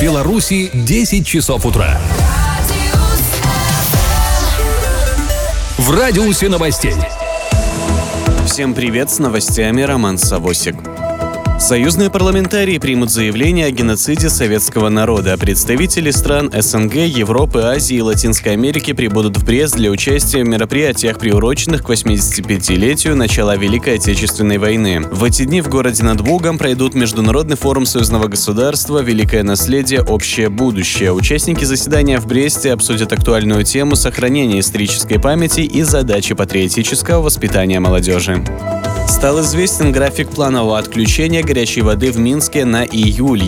Беларуси 10 часов утра. В радиусе новостей. Всем привет, с новостями Роман Савосик. Союзные парламентарии примут заявление о геноциде советского народа. Представители стран СНГ, Европы, Азии и Латинской Америки прибудут в Брест для участия в мероприятиях, приуроченных к 85-летию начала Великой Отечественной войны. В эти дни в городе над Бугом пройдут Международный форум союзного государства «Великое наследие. Общее будущее». Участники заседания в Бресте обсудят актуальную тему сохранения исторической памяти и задачи патриотического воспитания молодежи. Стал известен график планового отключения горячей воды в Минске на июль.